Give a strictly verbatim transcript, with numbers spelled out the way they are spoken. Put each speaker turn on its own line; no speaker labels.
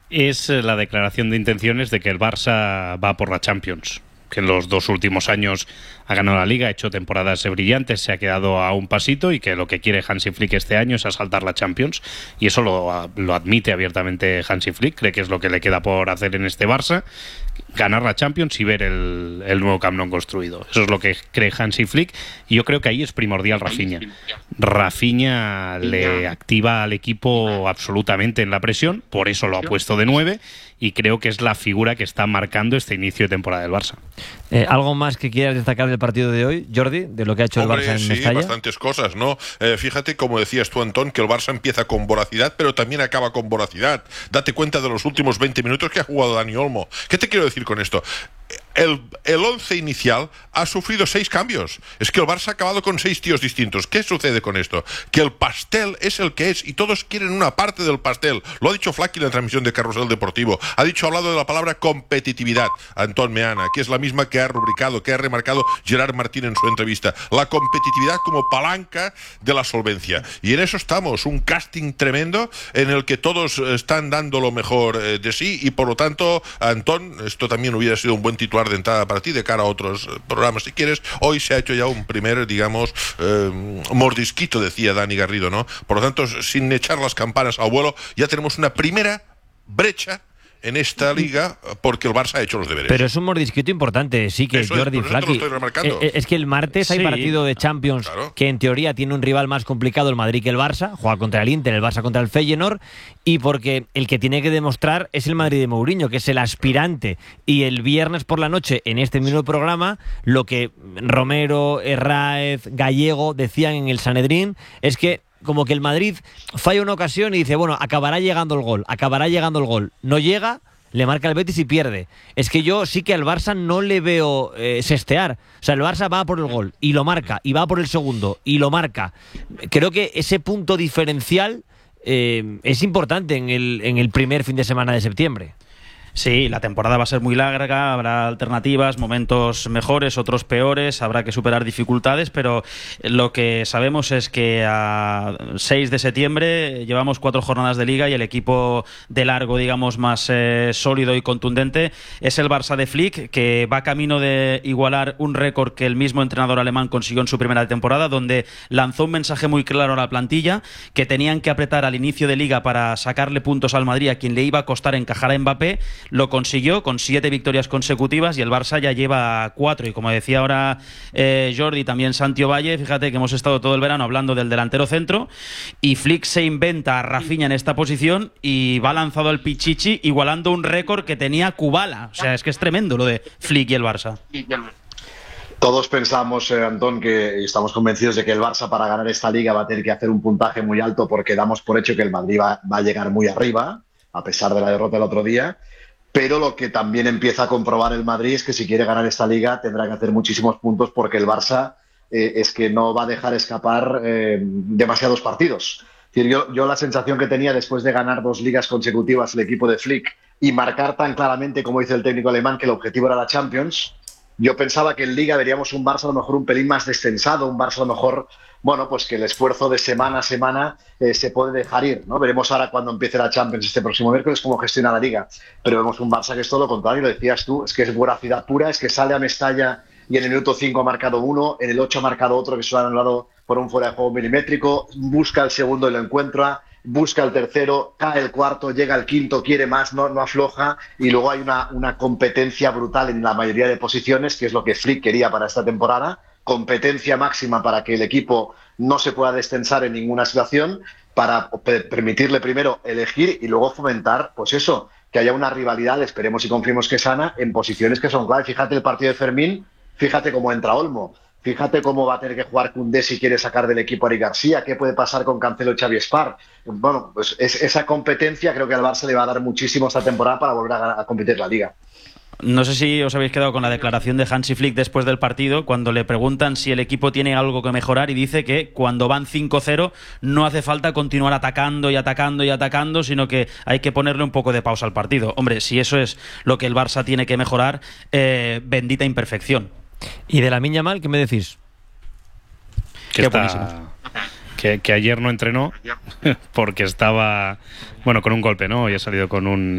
es la declaración de intenciones de que el Barça va por la Champions, que en los dos últimos años ha ganado la Liga, ha hecho temporadas brillantes, se ha quedado a un pasito, y que lo que quiere Hansi Flick este año es asaltar la Champions, y eso lo, lo admite abiertamente Hansi Flick. Cree que es lo que le queda por hacer en este Barça, ganar la Champions y ver el, el nuevo Camp Nou construido. Eso es lo que cree Hansi Flick, y yo creo que ahí es primordial Rafinha. Rafinha le activa al equipo absolutamente en la presión, por eso lo ha puesto de nueve, y creo que es la figura que está marcando este inicio de temporada del Barça.
Eh, ¿Algo más que quieras destacar del partido de hoy, Jordi, de lo que ha hecho
Hombre,
el Barça en
sí,
Mestalla?
bastantes cosas, ¿no? Eh, fíjate, como decías tú, Antón, que el Barça empieza con voracidad, pero también acaba con voracidad. Date cuenta de los últimos veinte minutos que ha jugado Dani Olmo. ¿Qué te quiero decir con esto? El, el once inicial ha sufrido seis cambios. Es que el Barça ha acabado con seis tíos distintos. ¿Qué sucede con esto? Que el pastel es el que es, y todos quieren una parte del pastel. Lo ha dicho Flaky en la transmisión de Carrusel Deportivo. Ha dicho, ha hablado de la palabra competitividad, Antón Meana, que es la misma que ha rubricado, que ha remarcado Gerard Martín en su entrevista. La competitividad como palanca de la solvencia. Y en eso estamos, un casting tremendo en el que todos están dando lo mejor de sí, y por lo tanto, Antón, esto también hubiera sido un buen titular de entrada para ti, de cara a otros programas si quieres. Hoy se ha hecho ya un primer, digamos, eh, mordisquito, decía Dani Garrido, ¿no? Por lo tanto, sin echar las campanas al vuelo, ya tenemos una primera brecha en esta liga, porque el Barça ha hecho los deberes.
Pero es un mordisquito importante, sí, que
eso
Jordi
es,
Flaky. Eh, es que el martes
sí,
hay partido de Champions,
claro,
que en teoría tiene un rival más complicado, el Madrid, que el Barça. Juega contra el Inter, el Barça contra el Feyenoord, y porque el que tiene que demostrar es el Madrid de Mourinho, que es el aspirante. Y el viernes por la noche, en este mismo programa, lo que Romero, Herráez, Gallego decían en el Sanedrín es que como que el Madrid falla una ocasión y dice, bueno, acabará llegando el gol, acabará llegando el gol. No llega, le marca el Betis y pierde. Es que yo sí que al Barça no le veo eh, sestear. O sea, el Barça va por el gol y lo marca, y va por el segundo y lo marca. Creo que ese punto diferencial eh, es importante en el, en el primer fin de semana de septiembre.
Sí, la temporada va a ser muy larga, habrá alternativas, momentos mejores, otros peores, habrá que superar dificultades, pero lo que sabemos es que a seis de septiembre llevamos cuatro jornadas de Liga, y el equipo de largo, digamos, más eh, sólido y contundente es el Barça de Flick, que va camino de igualar un récord que el mismo entrenador alemán consiguió en su primera temporada, donde lanzó un mensaje muy claro a la plantilla, que tenían que apretar al inicio de Liga para sacarle puntos al Madrid, a quien le iba a costar encajar a Mbappé. Lo consiguió con siete victorias consecutivas, y el Barça ya lleva cuatro. Y como decía ahora eh, Jordi, también Santi Valle, fíjate que hemos estado todo el verano hablando del delantero centro, y Flick se inventa a Rafinha en esta posición y va lanzado al Pichichi, igualando un récord que tenía Kubala. O sea, es que es tremendo lo de Flick y el Barça.
Todos pensamos, eh, Antón, que estamos convencidos de que el Barça, para ganar esta Liga, va a tener que hacer un puntaje muy alto, porque damos por hecho que el Madrid va, va a llegar muy arriba, a pesar de la derrota del otro día. Pero lo que también empieza a comprobar el Madrid es que si quiere ganar esta Liga tendrá que hacer muchísimos puntos, porque el Barça eh, es que no va a dejar escapar eh, demasiados partidos. Es decir, yo, yo la sensación que tenía después de ganar dos ligas consecutivas el equipo de Flick y marcar tan claramente, como dice el técnico alemán, que el objetivo era la Champions, yo pensaba que en Liga veríamos un Barça a lo mejor un pelín más descensado, un Barça a lo mejor, bueno, pues que el esfuerzo de semana a semana eh, se puede dejar ir, ¿no? Veremos ahora, cuando empiece la Champions este próximo miércoles, cómo gestiona la Liga. Pero vemos un Barça que es todo lo contrario, lo decías tú, es que es voracidad pura, es que sale a Mestalla y en el minuto cinco ha marcado uno, en el ocho ha marcado otro que se lo ha anulado por un fuera de juego milimétrico, busca el segundo y lo encuentra, busca el tercero, cae el cuarto, llega el quinto, quiere más, no, no afloja, y luego hay una, una competencia brutal en la mayoría de posiciones, que es lo que Flick quería para esta temporada, competencia máxima para que el equipo no se pueda descensar en ninguna situación, para permitirle primero elegir y luego fomentar, pues eso, que haya una rivalidad, esperemos y confiemos que sana, en posiciones que son clave. Fíjate el partido de Fermín, fíjate cómo entra Olmo, fíjate cómo va a tener que jugar Koundé si quiere sacar del equipo a Eric García, qué puede pasar con Cancelo y Xavi Espar. Bueno, pues es, esa competencia creo que al Barça le va a dar muchísimo esta temporada para volver a, a competir la Liga.
No sé si os habéis quedado con la declaración de Hansi Flick después del partido, cuando le preguntan si el equipo tiene algo que mejorar, y dice que cuando van cinco cero no hace falta continuar atacando y atacando y atacando, sino que hay que ponerle un poco de pausa al partido. Hombre, si eso es lo que el Barça tiene que mejorar, eh, bendita imperfección.
¿Y de Lamine Yamal qué me decís?
Que, está, que, que ayer no entrenó porque estaba, bueno, con un golpe, ¿no? Y ha salido con un